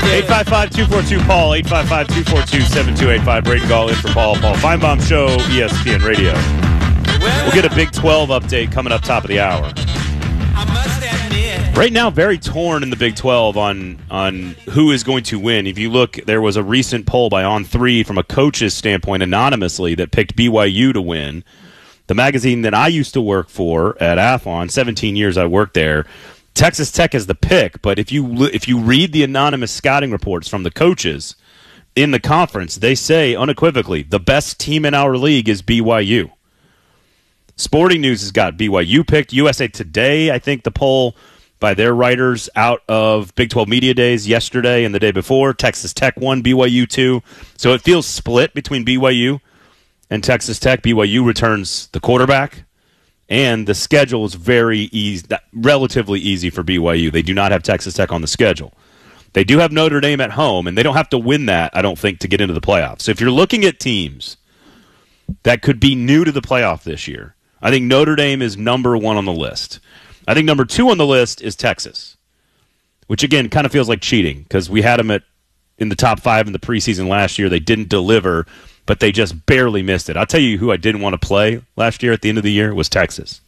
855-242-PAUL, 855-242-7285. Braden Gall in for Paul Feinbaum Show, ESPN Radio. We'll get a Big 12 update coming up top of the hour. Right now, very torn in the Big 12 on who is going to win. If you look, there was a recent poll by On3 from a coach's standpoint anonymously that picked BYU to win. The magazine that I used to work for at Athlon, 17 years I worked there, Texas Tech is the pick. But if you read the anonymous scouting reports from the coaches in the conference, they say unequivocally the best team in our league is BYU. Sporting News has got BYU picked. USA Today, I think the poll by their writers out of Big 12 Media Days yesterday and the day before. Texas Tech won, BYU 2. So it feels split between BYU and Texas Tech. BYU returns the quarterback, and the schedule is relatively easy for BYU. They do not have Texas Tech on the schedule. They do have Notre Dame at home, and they don't have to win that, I don't think, to get into the playoffs. So if you're looking at teams that could be new to the playoff this year, I think Notre Dame is number one on the list. I think number two on the list is Texas, which, again, kind of feels like cheating because we had them in the top 5 in the preseason last year. They didn't deliver, but they just barely missed it. I'll tell you who I didn't want to play last year at the end of the year was Texas.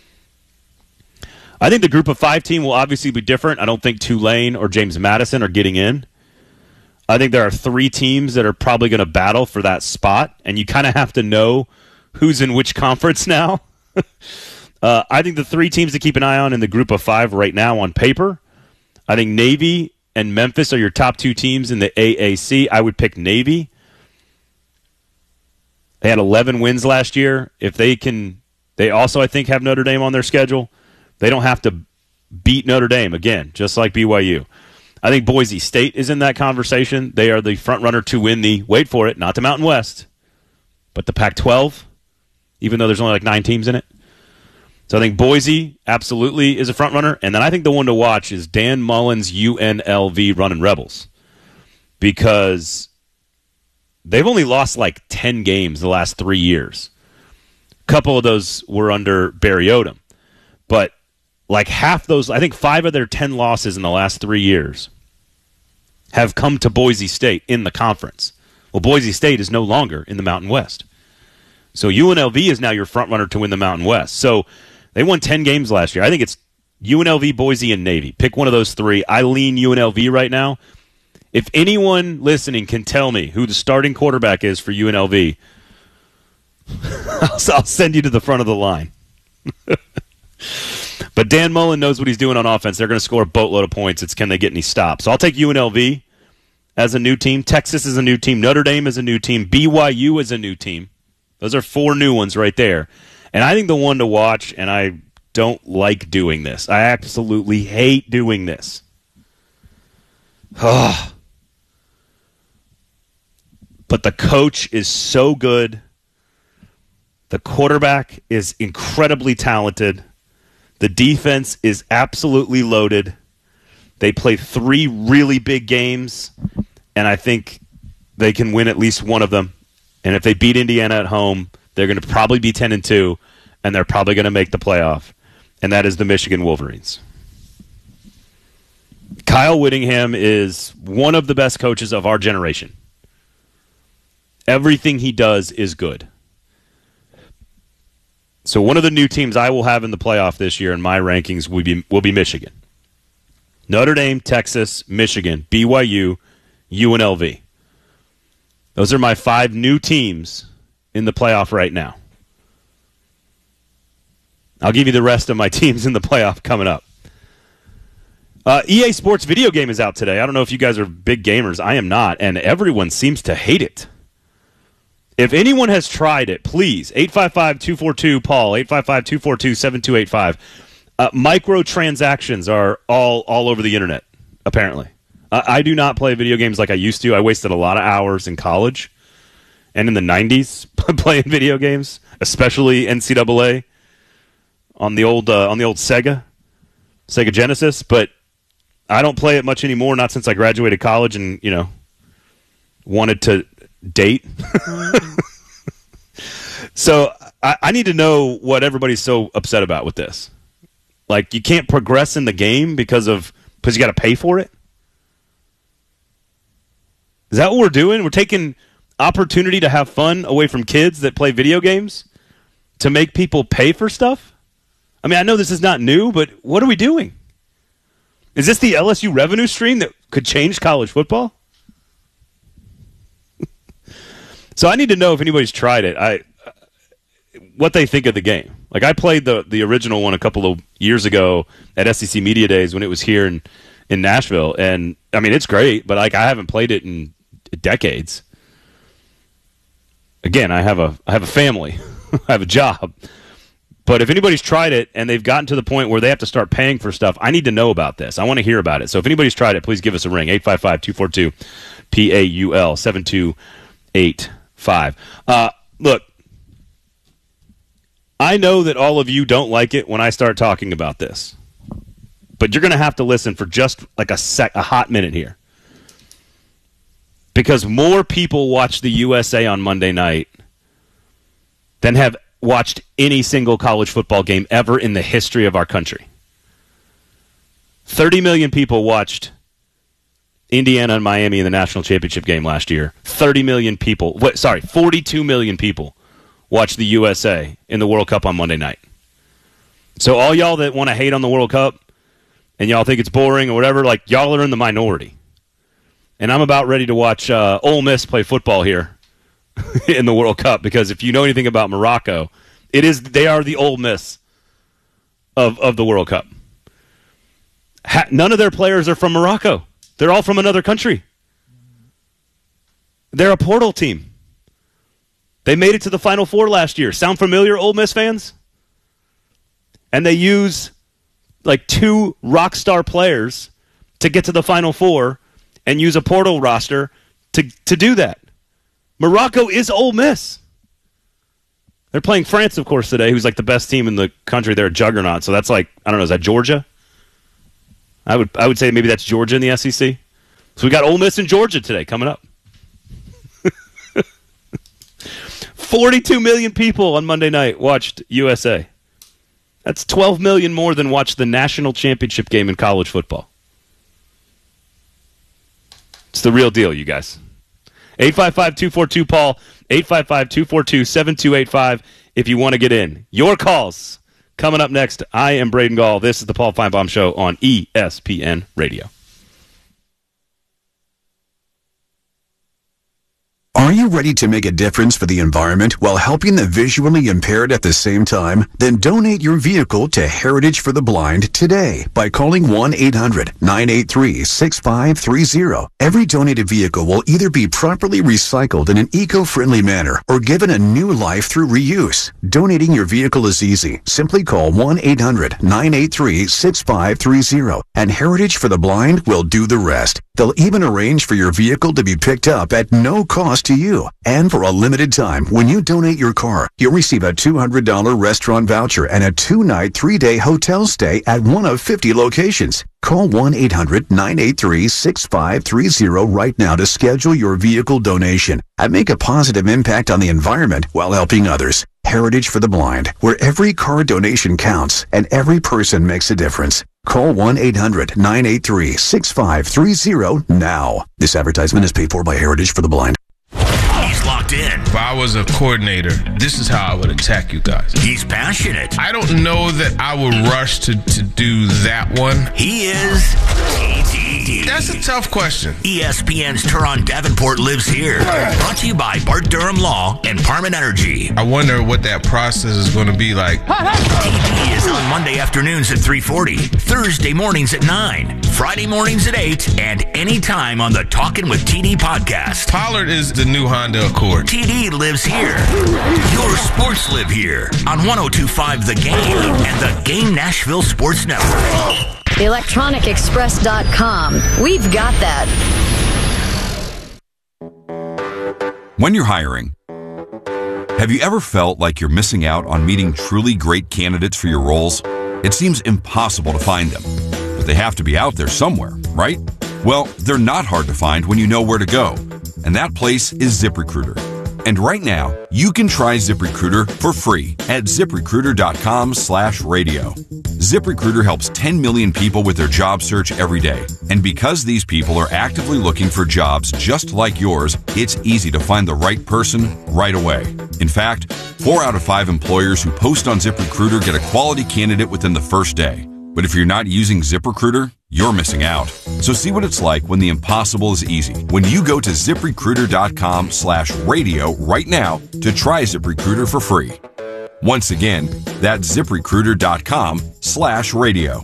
I think the group of 5 team will obviously be different. I don't think Tulane or James Madison are getting in. I think there are 3 teams that are probably going to battle for that spot, and you kind of have to know who's in which conference now. I think the 3 teams to keep an eye on in the group of 5 right now on paper, I think Navy and Memphis are your top 2 teams in the AAC. I would pick Navy. They had 11 wins last year. If they also, I think, have Notre Dame on their schedule. They don't have to beat Notre Dame, again, just like BYU. I think Boise State is in that conversation. They are the front runner to win the, wait for it, not the Mountain West, but the Pac-12, even though there's only like 9 teams in it. So I think Boise absolutely is a front runner. And then I think the one to watch is Dan Mullen's UNLV Running Rebels, because they've only lost like 10 games the last 3 years. A couple of those were under Barry Odom. But like half those, I think 5 of their 10 losses in the last 3 years have come to Boise State in the conference. Well, Boise State is no longer in the Mountain West. So UNLV is now your front runner to win the Mountain West. So they won 10 games last year. I think it's UNLV, Boise, and Navy. Pick one of those 3. I lean UNLV right now. If anyone listening can tell me who the starting quarterback is for UNLV, I'll send you to the front of the line. But Dan Mullen knows what he's doing on offense. They're going to score a boatload of points. It's can they get any stops. So I'll take UNLV as a new team. Texas is a new team. Notre Dame is a new team. BYU is a new team. Those are 4 new ones right there. And I think the one to watch, and I don't like doing this. I absolutely hate doing this. But the coach is so good. The quarterback is incredibly talented. The defense is absolutely loaded. They play 3 really big games, and I think they can win at least one of them. And if they beat Indiana at home, they're going to probably be 10-2, and they're probably going to make the playoff. And that is the Michigan Wolverines. Kyle Whittingham is one of the best coaches of our generation. Everything he does is good. So one of the new teams I will have in the playoff this year in my rankings will be Michigan. Notre Dame, Texas, Michigan, BYU, UNLV. Those are my 5 new teams in the playoff right now. I'll give you the rest of my teams in the playoff coming up. EA Sports video game is out today. I don't know if you guys are big gamers. I am not, and everyone seems to hate it. If anyone has tried it, please, 855-242-PAUL, 855-242-7285. Microtransactions are all over the internet, apparently. I do not play video games like I used to. I wasted a lot of hours in college and in the 90s playing video games, especially NCAA on the old Sega Genesis, but I don't play it much anymore, not since I graduated college and, wanted to date. So I need to know what everybody's so upset about with this. Like, you can't progress in the game because you got to pay for it? Is that what we're doing? We're taking opportunity to have fun away from kids that play video games to make people pay for stuff? I mean, I know this is not new, but what are we doing? Is this the LSU revenue stream that could change college football? So I need to know if anybody's tried it. What they think of the game. Like, I played the original one a couple of years ago at SEC Media Days when it was here in Nashville, and I mean, it's great, but like, I haven't played it in decades. Again, I have a family, I have a job. But if anybody's tried it and they've gotten to the point where they have to start paying for stuff, I need to know about this. I want to hear about it. So if anybody's tried it, please give us a ring. 855-242-PAUL 7285. Look, I know that all of you don't like it when I start talking about this, but you're going to have to listen for just like a hot minute here, because more people watch the USA on Monday night than have watched any single college football game ever in the history of our country. 30 million people watched Indiana and Miami in the national championship game last year. 42 million people watched the USA in the World Cup on Monday night. So all y'all that want to hate on the World Cup and y'all think it's boring or whatever, like, y'all are in the minority. And I'm about ready to watch Ole Miss play football here in the World Cup, because if you know anything about Morocco, they are the Ole Miss of the World Cup. None of their players are from Morocco. They're all from another country. They're a portal team. They made it to the Final Four last year. Sound familiar, Ole Miss fans? And they use like 2 rock star players to get to the Final Four and use a portal roster to do that. Morocco is Ole Miss. They're playing France, of course, today, who's like the best team in the country. They're a juggernaut. So that's like, I don't know, is that Georgia? I would say maybe that's Georgia in the SEC. So we got Ole Miss and Georgia today coming up. 42 million people on Monday night watched USA. That's 12 million more than watched the national championship game in college football. It's the real deal, you guys. 855-242-PAUL, 855-242-7285 if you want to get in. Your calls coming up next. I am Braden Gall. This is the Paul Feinbaum Show on ESPN Radio. Are you ready to make a difference for the environment while helping the visually impaired at the same time? Then donate your vehicle to Heritage for the Blind today by calling 1-800-983-6530. Every donated vehicle will either be properly recycled in an eco-friendly manner or given a new life through reuse. Donating your vehicle is easy. Simply call 1-800-983-6530 and Heritage for the Blind will do the rest. They'll even arrange for your vehicle to be picked up at no cost to you. And for a limited time, when you donate your car, you'll receive a $200 restaurant voucher and a 2-night, 3-day hotel stay at one of 50 locations. Call 1-800-983-6530 right now to schedule your vehicle donation and make a positive impact on the environment while helping others. Heritage for the Blind, where every car donation counts and every person makes a difference. Call 1-800-983-6530 now. This advertisement is paid for by Heritage for the Blind. He's locked in. If I was a coordinator, this is how I would attack you guys. He's passionate. I don't know that I would rush to do that one. He is TD. That's a tough question. ESPN's Teron Davenport lives here. Brought to you by Bart Durham Law and Parman Energy. I wonder what that process is going to be like. TD is on Monday afternoons at 3:40, Thursday mornings at 9, Friday mornings at 8, and anytime on the Talkin' with TD podcast. Pollard is the new Honda Accord. TD lives here. Your sports live here on 102.5 The Game and the Game Nashville Sports Network. ElectronicExpress.com. We've got that. When you're hiring, have you ever felt like you're missing out on meeting truly great candidates for your roles? It seems impossible to find them, but they have to be out there somewhere, right? Well, they're not hard to find when you know where to go, and that place is ZipRecruiter. And right now, you can try ZipRecruiter for free at ZipRecruiter.com/radio. ZipRecruiter helps 10 million people with their job search every day. And because these people are actively looking for jobs just like yours, it's easy to find the right person right away. In fact, 4 out of 5 employers who post on ZipRecruiter get a quality candidate within the first day. But if you're not using ZipRecruiter, you're missing out. So see what it's like when the impossible is easy. When you go to ZipRecruiter.com/radio right now to try ZipRecruiter for free. Once again, that's ZipRecruiter.com/radio.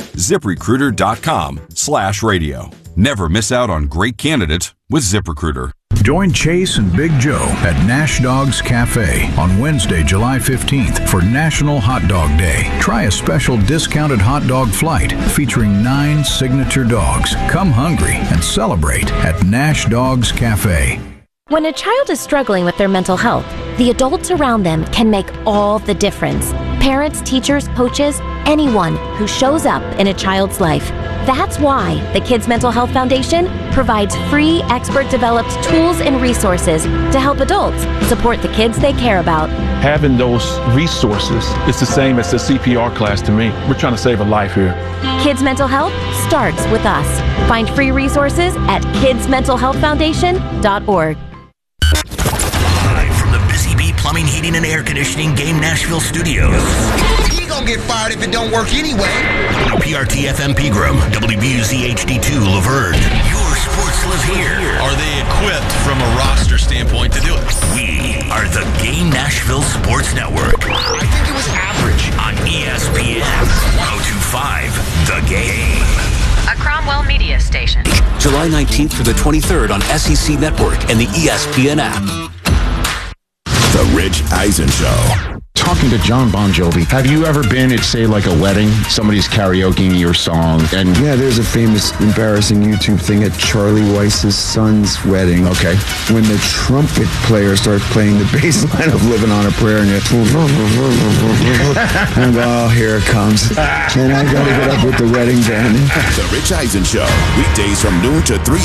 ZipRecruiter.com/radio. Never miss out on great candidates with ZipRecruiter. Join Chase and Big Joe at Nash Dogs Cafe on Wednesday, July 15th for National Hot Dog Day. Try a special discounted hot dog flight featuring 9 signature dogs. Come hungry and celebrate at Nash Dogs Cafe. When a child is struggling with their mental health, the adults around them can make all the difference. Parents, teachers, coaches, anyone who shows up in a child's life. That's why the Kids Mental Health Foundation provides free expert-developed tools and resources to help adults support the kids they care about. Having those resources is the same as the CPR class to me. We're trying to save a life here. Kids Mental Health starts with us. Find free resources at kidsmentalhealthfoundation.org. Live from the Busy Bee Plumbing, Heating, and Air Conditioning Game Nashville studios. He gonna get fired if it don't work anyway. WPRT FM Pegram, WBUZ HD2 Laverne. Your sports live here. Are they equipped from a roster standpoint to do it? We are the Game Nashville Sports Network. I think it was average. On ESPN 102.5 The Game. A Cromwell Media station. July 19th through the 23rd on SEC Network and the ESPN app. The Rich Eisen Show. Talking to John Bon Jovi, have you ever been at, say, like a wedding? Somebody's karaokeing your song, and yeah, there's a famous, embarrassing YouTube thing at Charlie Weiss's son's wedding. Okay. When the trumpet player starts playing the bass line of "Living on a Prayer," and and oh, here it comes, and I gotta get up with the wedding band. The Rich Eisen Show, weekdays from noon to 3